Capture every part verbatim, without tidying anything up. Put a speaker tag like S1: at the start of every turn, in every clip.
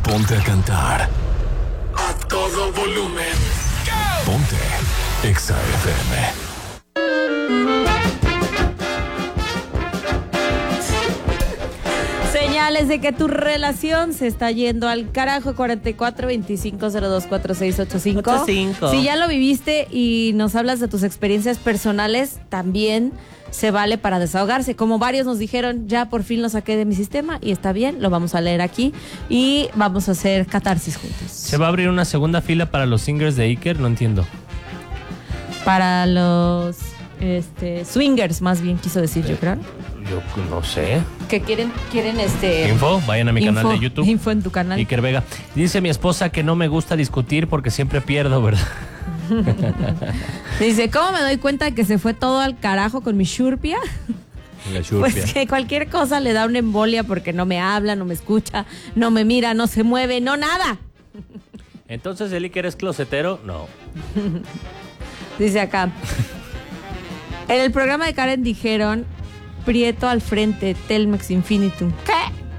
S1: Ponte a cantar. A todo volumen. Ponte Exa F M.
S2: Señales de que tu relación se está yendo al carajo. Cuarenta y cuatro, veinticinco, cero dos, cuatro seis ocho cinco. Si ya lo viviste y nos hablas de tus experiencias personales, también se vale para desahogarse. Como varios nos dijeron, ya por fin lo saqué de mi sistema y está bien, lo vamos a leer aquí y vamos a hacer catarsis juntos.
S3: ¿Se va a abrir una segunda fila para los singers de Iker? No entiendo.
S2: Para los este, swingers, más bien quiso decir,
S3: Sí.
S2: yo creo.
S3: Yo no sé.
S2: Que quieren, quieren este...
S3: Info, vayan a mi
S2: info,
S3: canal de YouTube.
S2: Info en tu canal.
S3: Iker Vega. Dice mi esposa que no me gusta discutir porque siempre pierdo, ¿verdad?
S2: Dice, ¿cómo me doy cuenta de que se fue todo al carajo con mi shurpia?
S3: La churpia.
S2: Pues que cualquier cosa le da una embolia porque no me habla, no me escucha, no me mira, no se mueve, no nada.
S3: Entonces, ¿el Iker es closetero? No.
S2: Dice acá. En el programa de Karen dijeron Prieto al frente, Telmex Infinitum. ¿Qué?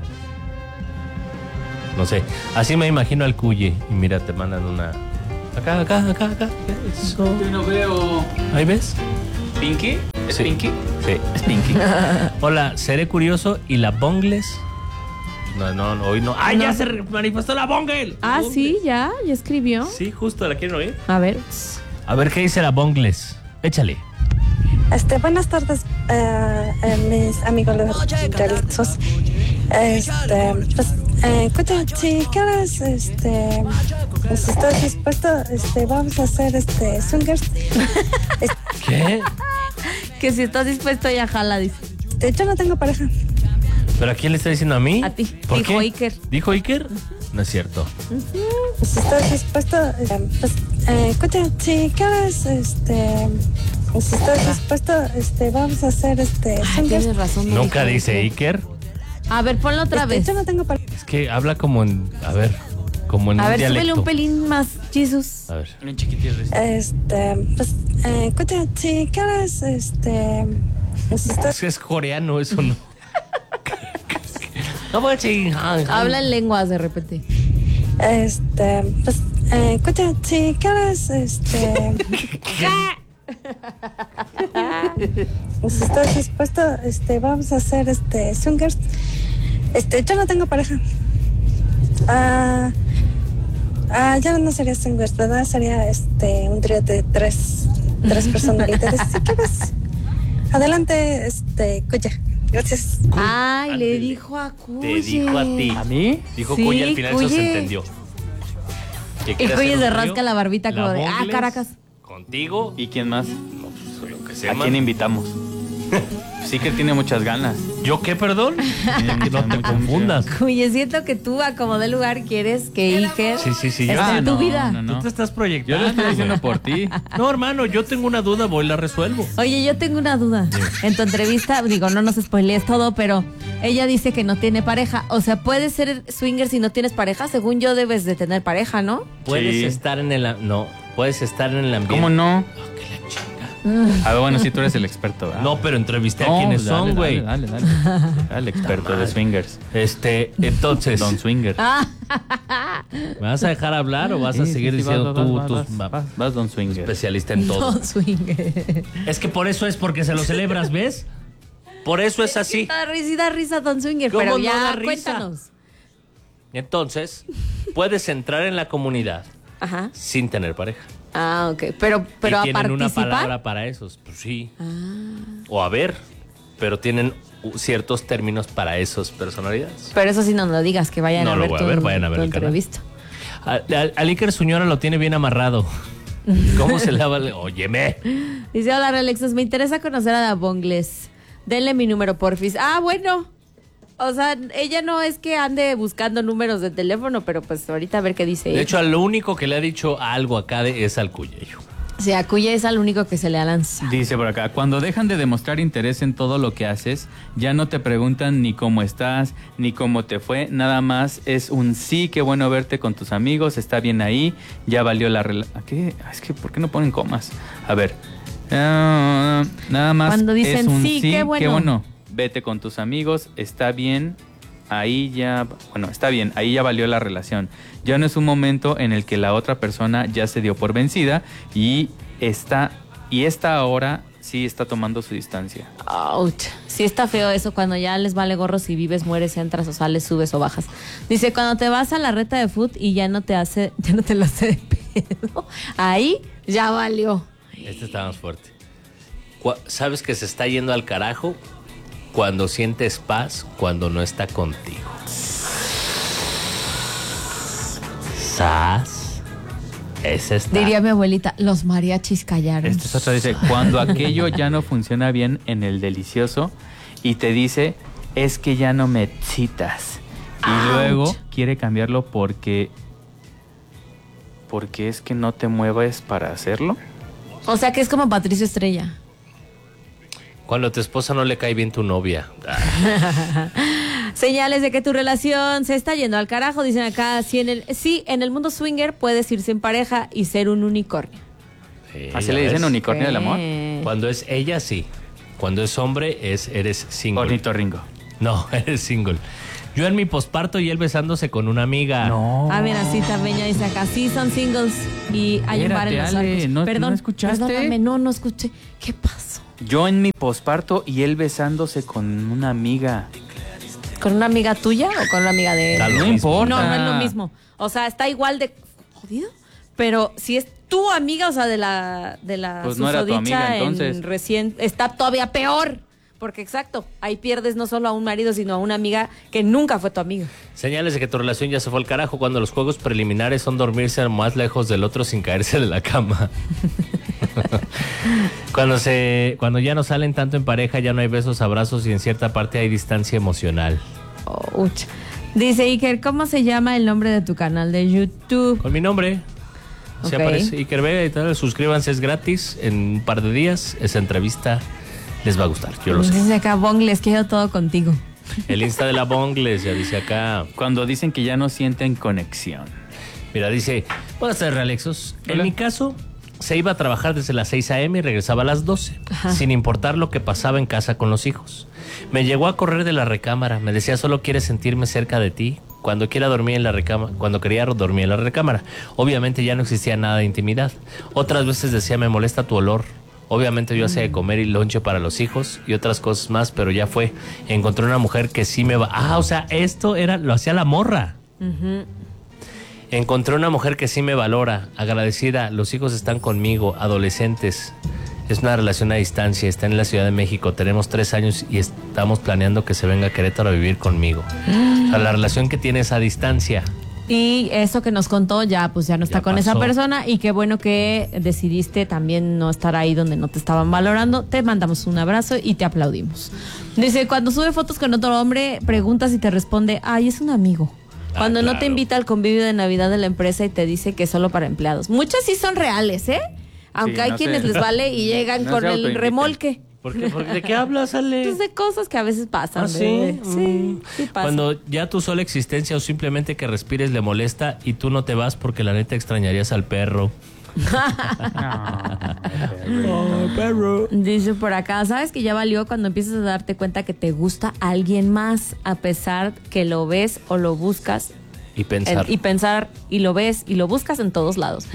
S3: No sé. Así me imagino al Cuye. Y mira, te mandan una... Acá, acá, acá, acá. Eso.
S4: Yo no veo.
S3: ¿Ahí ves?
S4: ¿Pinky? ¿Es
S3: Sí.
S4: Pinky?
S3: Sí.
S4: Es Pinky.
S3: Hola, seré curioso. ¿Y la Bongles? No, no, no, hoy no. ¡Ah,
S2: No.
S3: ya se manifestó la Bongle!
S2: Ah, sí, ya, ya escribió.
S3: Sí, justo, ¿la quieren oír?
S2: A ver.
S3: A ver, ¿qué dice la Bongles? Échale.
S5: Este, buenas tardes, eh, eh, mis amigos religiosos. Este, pues, eh, escucha, si quieres, este, pues, si estás dispuesto, este, vamos a hacer, este, swingers.
S3: ¿Qué?
S2: Que si estás dispuesto ya jala, dice.
S5: Este, yo no tengo pareja.
S3: ¿Pero a quién le está diciendo a mí?
S2: A ti.
S3: ¿Por
S2: Dijo
S3: qué?
S2: Iker.
S3: ¿Dijo Iker? No es cierto.
S5: Pues, si estás dispuesto, eh, pues, eh, escucha, si quieres, este, pues, si estás dispuesto, este, vamos a hacer, este,
S2: Ay,
S5: swingers.
S2: tienes razón. no
S3: Nunca
S2: dijo
S3: dice Iker.
S2: A ver, ponlo otra
S5: Este,
S2: vez.
S5: yo no tengo pareja.
S3: Es que habla como en... A ver, como en
S2: A
S3: un
S2: ver,
S3: dialecto.
S2: súbele un pelín más, Jesús.
S3: A ver.
S4: Un chiquitillo.
S5: Este, pues, eh, escucha, si quieres, este, pues, si estás
S3: Es que es coreano, eso no. No voy a decir...
S2: Habla en lenguas de repente.
S5: Este, pues, eh, escucha, si quieres, este, pues, si estás dispuesto, este, vamos a hacer, este, swingers. Este, yo no tengo pareja. Ah, ah, ya no sería swingers, ¿verdad? Sería, este, un trío de tres, tres personalidades. Si quieres, adelante, este, cuya. Gracias.
S2: Ay, le
S3: Ándele.
S2: dijo a
S3: Te
S2: Cuye.
S3: dijo a ti.
S4: ¿A mí?
S3: Dijo
S2: Sí,
S3: Cuye, al final eso
S2: Cuye.
S3: se entendió. Que
S2: Y
S3: quiere hacer
S2: Cuye
S3: un
S2: se
S3: trío,
S2: rasca la barbita como
S3: la
S2: de, ah,
S3: Bongles,
S2: Caracas.
S3: Contigo.
S4: ¿Y quién más?
S3: No, pues, lo que sea.
S4: ¿A
S3: man.
S4: quién invitamos? Sí que tiene muchas ganas.
S3: ¿Yo qué, perdón? Que no te
S4: Muchas,
S3: confundas.
S2: Cuye, siento que tú a como de lugar quieres que Iker
S3: Sí, sí, sí.
S2: esté
S3: yo-
S4: Ah,
S2: en tu
S4: no,
S2: vida.
S4: no, no.
S3: Tú te estás
S4: Yo
S3: proyectando.
S4: lo estoy diciendo
S3: güey.
S4: por ti.
S3: No, hermano, yo tengo una duda, voy y la resuelvo.
S2: Oye, yo tengo una duda. En tu entrevista, digo, no nos spoilees todo, pero ella dice que no tiene pareja. O sea, ¿puedes ser swinger si no tienes pareja? Según yo, debes de tener pareja, ¿no?
S3: Puedes
S4: Sí.
S3: estar en el... No, puedes estar en el ambiente.
S4: ¿Cómo no?
S3: Ah, que la chinga.
S4: A ver, bueno, sí, tú eres el experto, ¿verdad?
S3: No, pero entrevisté
S4: No,
S3: a quienes
S4: dale,
S3: son, güey.
S4: Dale, dale, dale. Dale, el experto de swingers.
S3: Este, entonces...
S4: Don Swinger.
S2: Ah,
S3: ¿Me vas a dejar hablar o vas a
S4: Sí,
S3: seguir
S4: sí, sí,
S3: diciendo
S4: vas,
S3: tú,
S4: vas,
S3: tus
S4: vas,
S3: ma-
S4: vas, vas, Don Swinger.
S3: especialista en todo?
S2: no, swinger.
S3: Es que por eso es porque se lo celebras, ¿ves? Por eso es así.
S2: Da risa, da risa, Don Swinger,
S3: ¿Cómo
S2: pero
S3: no
S2: ya,
S3: da risa?
S2: cuéntanos.
S3: Entonces, puedes entrar en la comunidad
S2: Ajá.
S3: sin tener pareja.
S2: Ah, ok. Pero, pero
S3: y
S2: a
S3: tienen una
S2: participar.
S3: palabra para esos, pues sí. O a ver, pero tienen u- ciertos términos para esas personalidades.
S2: Pero eso sí no lo digas, que vayan
S3: No
S2: a
S3: lo
S2: ver
S3: voy a
S2: tu,
S3: ver, vayan a ver
S2: tu
S3: el canal.
S2: entrevista.
S3: Al, al, al Iker Suñora lo tiene bien amarrado. ¿Cómo se lava? el- Óyeme.
S2: Dice, hola, Relexos, me interesa conocer a la Bongles. Denle mi número, porfis. Ah, bueno. O sea, ella no es que ande buscando números de teléfono, pero pues ahorita a ver qué dice
S3: De
S2: ella.
S3: hecho, al único que le ha dicho algo acá de, es al Cuyello.
S2: Sí, a Cuya es al único que se le ha lanzado.
S4: Dice por acá, cuando dejan de demostrar interés en todo lo que haces, ya no te preguntan ni cómo estás, ni cómo te fue, nada más es un sí, qué bueno verte con tus amigos, está bien ahí, ya valió la relación. ¿Qué? Es que, ¿por qué no ponen comas? A ver, ah, nada más
S2: Cuando dicen
S4: es un
S2: sí, qué bueno.
S4: vete con tus amigos, está bien, ahí ya, bueno, está bien, ahí ya valió la relación. Ya no es un momento en el que la otra persona ya se dio por vencida y está, y esta ahora sí está tomando su distancia.
S2: Ouch. Sí está feo eso cuando ya les vale gorro si vives, mueres, entras o sales, subes o bajas. Dice, cuando te vas a la reta de foot y ya no te hace, ya no te lo hace de pedo, ahí ya valió.
S3: Este está más fuerte. ¿Sabes que se está yendo al carajo? Cuando sientes paz, cuando no está contigo. ¿Sas? Ese está.
S2: Diría mi abuelita, los mariachis callaron.
S4: Esta es otra, dice, cuando aquello ya no funciona bien en el delicioso y te dice, es que ya no me excitas. Y
S2: Ouch.
S4: Luego quiere cambiarlo porque... Porque es que no te mueves para hacerlo.
S2: O sea que es como Patricio Estrella.
S3: Cuando a tu esposa no le cae bien tu novia.
S2: Señales de que tu relación se está yendo al carajo, dicen acá. Sí, en el, sí, en el mundo swinger puedes irse en pareja y ser un unicornio.
S3: Sí,
S4: ¿Así le dicen
S3: ves?
S4: unicornio del amor?
S2: Eh.
S3: Cuando es ella, sí. Cuando es hombre, es eres single.
S4: Ornitorrinco.
S3: No, eres single. Yo en mi posparto y él besándose con una amiga.
S4: No.
S2: Ah, mira, sí, también ya dice acá. Sí, son singles y hay un bar en los
S4: Espérate, Ale,
S2: arcos.
S4: ¿no-
S2: Perdón,
S4: no escuchaste?
S2: perdóname, no, no escuché. ¿Qué pasó?
S4: Yo en mi posparto y él besándose con una amiga.
S2: ¿Con una amiga tuya o con una amiga de él?
S3: Da lo
S4: No
S3: mismo.
S4: importa.
S2: No, no es lo mismo. O sea, está igual de jodido, pero si es tu amiga, o sea, de la de la
S4: Pues no era tu
S2: susodicha
S4: amiga,
S2: en
S4: entonces.
S2: recién está todavía peor, porque exacto, ahí pierdes no solo a un marido, sino a una amiga que nunca fue tu amiga.
S3: Señales de que tu relación ya se fue al carajo cuando los juegos preliminares son dormirse más lejos del otro sin caerse de la cama. Cuando se, cuando ya no salen tanto en pareja, ya no hay besos, abrazos y en cierta parte hay distancia emocional.
S2: Ouch. Dice Iker, ¿cómo se llama el nombre de tu canal de YouTube?
S3: Con mi nombre. Se
S2: Ok.
S3: aparece Iker Vega y tal. Suscríbanse, es gratis. En un par de días, esa entrevista les va a gustar. Yo lo sé.
S2: Dice acá, Bongles, quiero todo contigo.
S3: El Insta de la Bongles, ya dice acá.
S4: Cuando dicen que ya no sienten conexión.
S3: Mira, dice, buenas tardes, Alexos. En
S4: Hola.
S3: mi caso, se iba a trabajar desde las seis a.m. y regresaba a las doce,
S2: Ajá.
S3: sin importar lo que pasaba en casa con los hijos. Me llegó a correr de la recámara, me decía, solo quieres sentirme cerca de ti. Cuando quiera dormir en la recámara, cuando quería dormir en la recámara. Obviamente ya no existía nada de intimidad. Otras veces decía, me molesta tu olor. Obviamente yo hacía de comer y lonche para los hijos y otras cosas más, pero ya fue. Encontré una mujer que sí me va... Ah, o sea, esto era, lo hacía la morra.
S2: Ujú.
S3: Encontré una mujer que sí me valora, agradecida, los hijos están conmigo, adolescentes. Es una relación a distancia, está en la Ciudad de México, tenemos tres años y estamos planeando que se venga a Querétaro a vivir conmigo. O sea, la relación que tiene es a distancia.
S2: Y eso que nos contó ya, pues ya no está
S3: Ya
S2: con
S3: pasó.
S2: esa persona y qué bueno que decidiste también no estar ahí donde no te estaban valorando. Te mandamos un abrazo y te aplaudimos. Dice, cuando sube fotos con otro hombre, preguntas y te responde, ay, es un amigo.
S3: Ah,
S2: Cuando no
S3: claro.
S2: te invita al convivio de Navidad de la empresa y te dice que es solo para empleados. Muchas sí son reales, ¿eh? Aunque
S4: Sí,
S2: hay
S4: no
S2: quienes
S4: se-
S2: les vale y llegan
S4: no
S2: con
S4: se
S2: el
S4: autoinvitan.
S2: remolque.
S3: ¿Por qué? ¿Por qué? ¿De qué hablas, Ale?
S2: Pues de cosas que a veces pasan.
S3: ¿Ah, sí?
S2: bebé. Sí,
S3: Mm.
S2: sí pasa.
S3: Cuando ya tu sola existencia o simplemente que respires le molesta y tú no te vas porque la neta extrañarías al perro. Oh, perro.
S2: Dice por acá, ¿sabes que ya valió cuando empiezas a darte cuenta que te gusta alguien más a pesar que lo ves o lo buscas
S3: Y pensar.
S2: en- y pensar y lo ves y lo buscas en todos lados?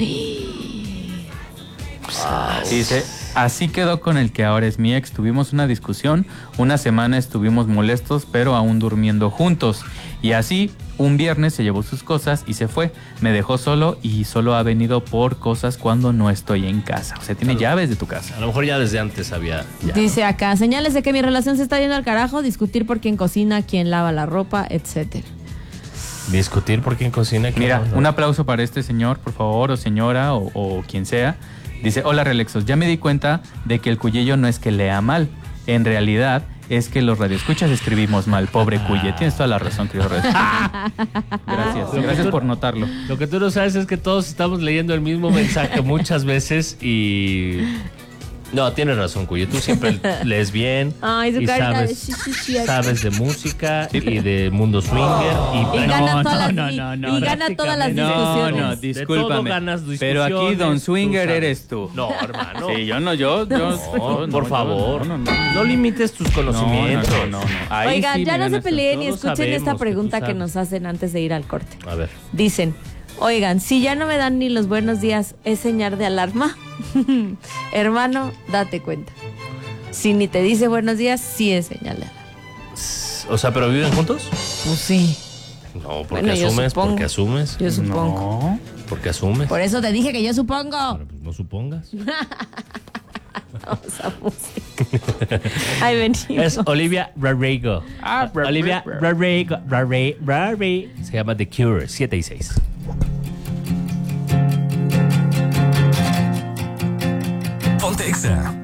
S4: Dice, así quedó con el que ahora es mi ex. Tuvimos una discusión, una semana estuvimos molestos, pero aún durmiendo juntos. Y así, un viernes se llevó sus cosas y se fue. Me dejó solo y solo ha venido por cosas cuando no estoy en casa. O sea, tiene llaves de tu casa.
S3: A lo mejor ya desde antes había... ya.
S2: Dice acá, señales de que mi relación se está yendo al carajo, discutir por quién cocina, quién lava la ropa, etcétera.
S3: Discutir por quién cocina. quién
S4: Mira,
S3: no.
S4: un aplauso para este señor, por favor, o señora, o, o quien sea. Dice, hola Relexos, ya me di cuenta de que el Cuyello no es que lea mal. En realidad, es que los radioescuchas escribimos mal. Pobre Cuye, tienes toda la razón, querido Radio. Gracias,
S3: Lo que
S4: gracias
S3: tú-
S4: por notarlo.
S3: Lo que tú no sabes es que todos estamos leyendo el mismo mensaje muchas veces y... No, tienes razón, Cuyo. Tú siempre lees bien.
S2: Ay, su
S3: y
S2: carita
S3: sabes,
S2: de sí, sí, sí,
S3: sabes de música y de mundo swinger. Y,
S2: Y gana
S4: No,
S2: todas las,
S4: no,
S2: y-
S4: no, no,
S2: y
S4: no.
S2: gana todas las
S4: No,
S2: discusiones.
S4: no,
S3: De todo
S4: discúlpame.
S3: ganas
S4: Pero aquí
S3: discusiones,
S4: Don
S3: tú
S4: Swinger
S3: sabes.
S4: eres tú.
S3: No, hermano.
S4: Sí, yo no, yo, yo.
S3: No,
S4: yo
S3: por
S4: yo-
S3: favor.
S4: No,
S3: No,
S4: no, no.
S3: limites tus conocimientos.
S4: No, no, no, no. Ahí
S2: Oigan,
S4: sí
S2: ya
S4: me
S2: no se
S4: ganas.
S2: peleen y
S3: Todos
S2: escuchen
S3: sabemos
S2: esta
S3: que
S2: pregunta
S3: tú
S2: que
S3: sabes.
S2: nos hacen antes de ir al corte.
S3: A ver.
S2: Dicen, oigan, si ya no me dan ni los buenos días, ¿es señal de alarma? Hermano, date cuenta. Si ni te dice buenos días, sí es señal de alarma.
S3: O sea, ¿pero viven juntos?
S2: Pues sí,
S3: No, porque
S2: Bueno, yo
S3: asumes,
S2: supongo.
S3: porque asumes,
S2: yo supongo.
S4: No.
S3: porque asumes.
S2: Por eso te dije que yo supongo.
S3: Pero, pues, no supongas.
S2: Vamos a música. Ahí venimos.
S3: Es Olivia Rodrigo.
S4: Ah, bra-
S3: Olivia
S4: bra- bra-
S3: Rodrigo. Rodri- Rodri- Se llama The Cure, siete y seis.
S1: Ponte Exa.